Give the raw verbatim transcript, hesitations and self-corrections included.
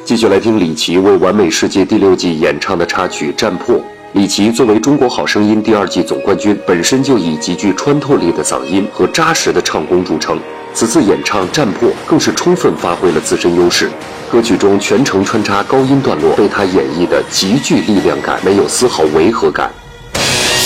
继续来听李琦为《完美世界》第六季演唱的插曲《战破》。李琦作为《中国好声音》第二季总冠军，本身就以极具穿透力的嗓音和扎实的唱功著称。此次演唱《战破》更是充分发挥了自身优势。歌曲中全程穿插高音段落，被他演绎的极具力量感，没有丝毫违和感。